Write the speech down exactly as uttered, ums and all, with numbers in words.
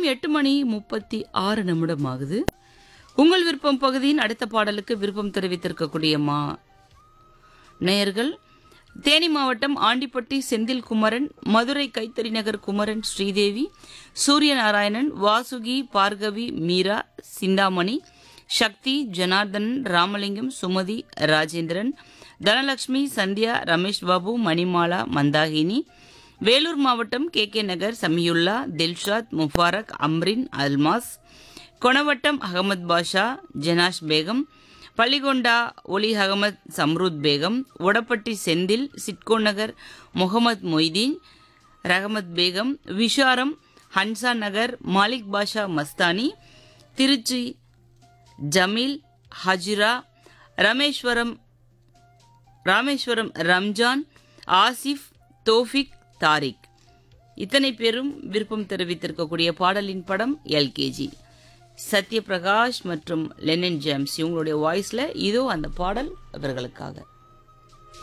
எட்டு மணி முப்பத்தி ஆறு நிமிடம் ஆகுது. உங்கள் விருப்பம் பகுதியின் அடுத்த பாடலுக்கு விருப்பம் தெரிவித்திருக்கக்கூடிய மா நேயர்கள் தேனி மாவட்டம் ஆண்டிப்பட்டி செந்தில் குமரன், மதுரை கைத்தறி நகர் குமரன், ஸ்ரீதேவி, சூரியநாராயணன், வாசுகி, பார்கவி, மீரா, சிந்தாமணி, சக்தி, ஜனார்தனன், ராமலிங்கம், சுமதி, ராஜேந்திரன், தனலட்சுமி, சந்தியா, ரமேஷ் பாபு, மணிமாலா, மந்தாகினி, வேலூர் மாவட்டம் கே கே நகர் சமியுல்லா, தில்ஷாத், முபாரக், அம்ரின், அல்மாஸ், கொணவட்டம் அகமது பாஷா, ஜனாஷ் பேகம், பள்ளிகொண்டா ஒலி அகமது சம்ருத் பேகம், உடப்பட்டி செந்தில், சிட்கோ நகர் முகமது மொய்தீன், ரஹமத் பேகம், விஷாரம், ஹன்சா நகர் மாலிக் பாஷா மஸ்தானி, திருச்சி ஜமீல், ஹஜிரா, ராமேஸ்வரம் ராமேஸ்வரம் ரம்ஜான், ஆசிஃப், தோஃபிக், தாரிக் இத்தனை பேரும் விருப்பம் தெரிவித்திருக்கக்கூடிய பாடலின் படம் எல்கேஜி. சத்யபிரகாஷ் மற்றும் லெனன் ஜேம்ஸ் இவங்களுடைய வாய்ஸ்ல இதோ அந்த பாடல் அவர்களுக்காக.